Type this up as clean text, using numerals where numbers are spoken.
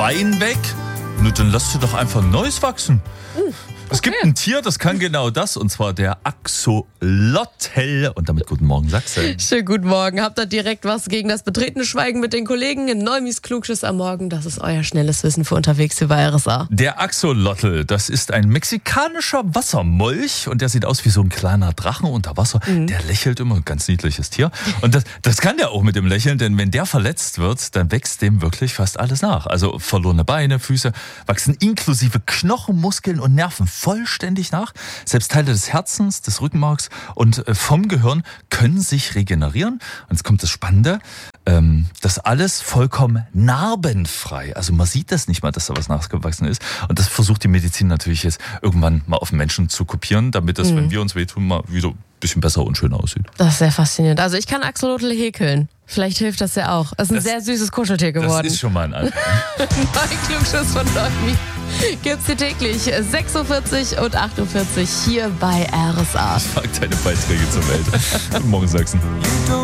Bein weg. Nur dann lass dir doch einfach ein neues wachsen. Es gibt ein Tier, das kann genau das, und zwar der Axolotl. Und damit guten Morgen, Sachsen. Schönen guten Morgen. Habt ihr direkt was gegen das betretene Schweigen mit den Kollegen in Neumis Klugschiss am Morgen? Das ist euer schnelles Wissen für unterwegs über RSA. Der Axolotl, das ist ein mexikanischer Wassermolch und der sieht aus wie so ein kleiner Drachen unter Wasser. Der lächelt immer, ein ganz niedliches Tier. Und das kann der auch mit dem Lächeln, denn wenn der verletzt wird, dann wächst dem wirklich fast alles nach. Also verlorene Beine, Füße wachsen inklusive Knochen, Muskeln und Nerven vollständig nach. Selbst Teile des Herzens, des Rückenmarks und vom Gehirn können sich regenerieren. Und jetzt kommt das Spannende, das alles vollkommen narbenfrei. Also man sieht das nicht mal, dass da was nachgewachsen ist. Und das versucht die Medizin natürlich jetzt irgendwann mal auf den Menschen zu kopieren, damit das, wenn wir uns wehtun, mal wieder ein bisschen besser und schöner aussieht. Das ist sehr faszinierend. Also ich kann Axolotl häkeln. Vielleicht hilft das ja auch. Es ist ein sehr süßes Kuscheltier geworden. Das ist schon mal ein Anfang. Neuen Klugschiss von Neumi gibt's hier täglich 6.40 und 48 hier bei RSA. Sag deine Beiträge zur Welt. Guten Morgen, Sachsen.